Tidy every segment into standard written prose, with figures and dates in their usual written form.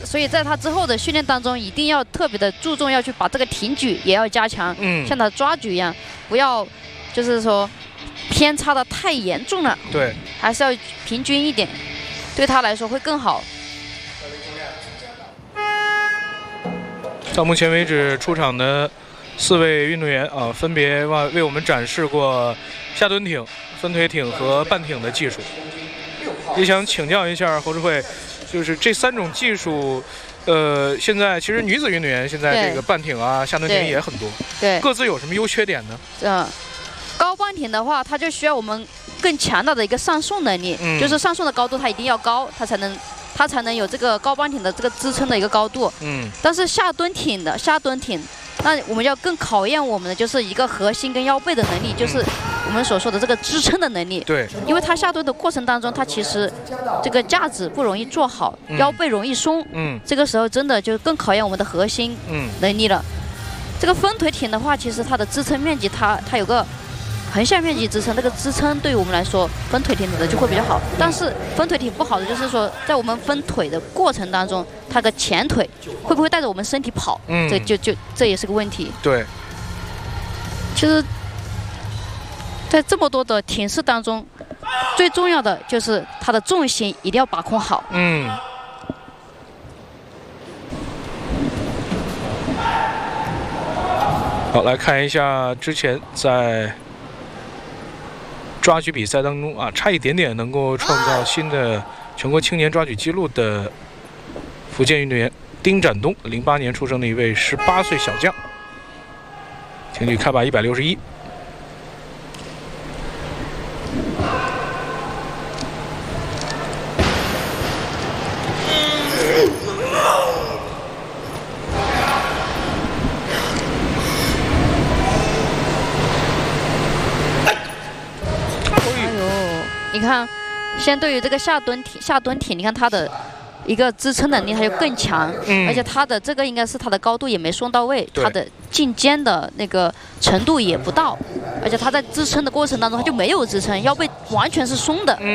所以在他之后的训练当中，一定要特别的注重，要去把这个挺举也要加强，像他抓举一样，不要就是说偏差的太严重了， 对， 还是要平均一点，对他来说会更好。 到目前为止出场的4位运动员啊，分别为我们展示过下蹲挺、分腿挺和半挺的技术。也想请教一下侯智慧，就是这3种技术，现在其实女子运动员现在这个半挺啊、下蹲挺也很多， 对， 各自有什么优缺点呢？ 高半挺的话，它就需要我们更强大的一个上送能力，就是上送的高度它一定要高，它才能有这个高半挺的这个支撑的一个高度。但是下蹲挺，那我们要更考验我们的就是一个核心跟腰背的能力，就是我们所说的这个支撑的能力。 对， 因为它下蹲的过程当中，它其实这个架子不容易做好，腰背容易松。这个时候真的就更考验我们的核心能力了。这个分腿挺的话，其实它的支撑面积它有个横向面积支撑，这个支撑对于我们来说，分腿挺的就会比较好。但是分腿挺不好的就是说，在我们分腿的过程当中，它的前腿会不会带着我们身体跑？这也是个问题。对，其实，在这么多的挺式当中，最重要的就是它的重心一定要把控好。 好，来看一下之前在抓举比赛当中啊，差一点点能够创造新的全国青年抓举纪录的福建运动员丁展东，08年出生的一位18岁小将，挺举开把161。 你看，相对于这个下蹲挺，你看它的一个支撑能力它就更强，而且它的这个应该是它的高度也没送到位，它的进肩的那个程度也不到，而且它在支撑的过程当中它就没有支撑，腰背完全是松的。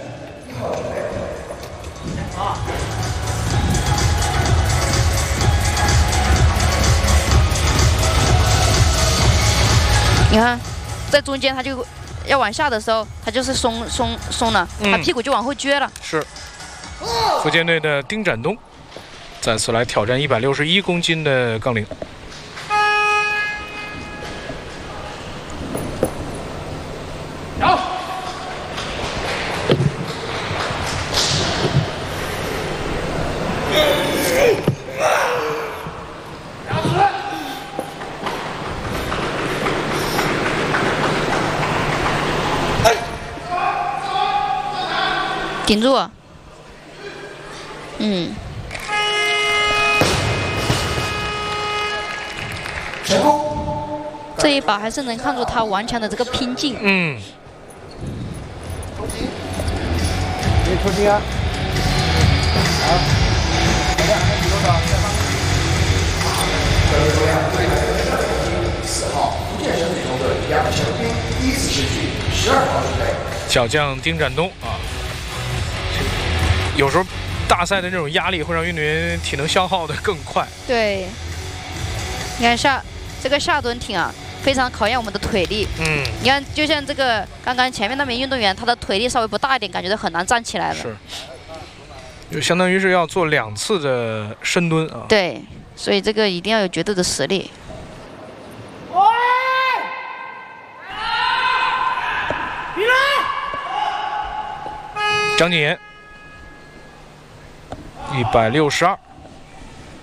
你看，在中间它就要往下的时候，它就是松了，它屁股就往后撅了。 是，福建队的丁展东再次来挑战161公斤的杠铃。 顶住，这一把还是能看出他顽强的这个拼劲。 出击啊！好，大家还有多少？4号福建省体操队杨成斌第1次失去12号之内。 小将丁展东啊，有时候大赛的这种压力会让运动员体能消耗的更快。 对，你看这个下蹲挺啊，非常考验我们的腿力。你看，就像这个刚刚前面那名运动员，他的腿力稍微不大一点，感觉都很难站起来了。 是，就相当于是要做2次的深蹲啊。 对，所以这个一定要有绝对的实力。 张敬言162。